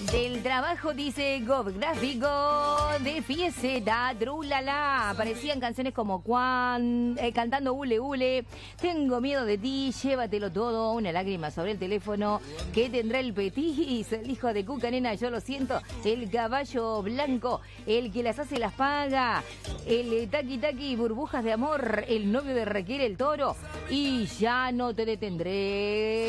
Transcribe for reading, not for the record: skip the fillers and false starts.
Del trabajo, dice Gov Gráfico de Fiesta, Drulala. Aparecían canciones como cantando Ule Ule, Tengo miedo de ti, Llévatelo todo, Una lágrima sobre el teléfono, ¿Qué tendrá el Petis? El hijo de Cuca, nena, yo lo siento, El caballo blanco, El que las hace las paga, El taqui taqui, Burbujas de amor, El novio de Raquel el toro y Ya no te detendré.